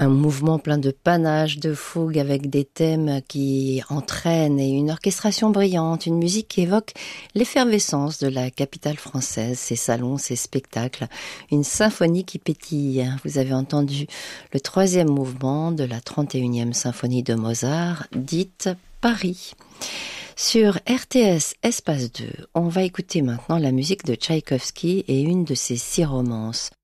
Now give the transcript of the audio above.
Un mouvement plein de panache, de fougue, avec des thèmes qui entraînent et une orchestration brillante, une musique qui évoque l'effervescence de la capitale française, ses salons, ses spectacles, une symphonie qui pétille. Vous avez entendu le troisième mouvement de la 31e symphonie de Mozart, dite Paris. Sur RTS Espace 2, on va écouter maintenant la musique de Tchaïkovski et une de ses 6 romances.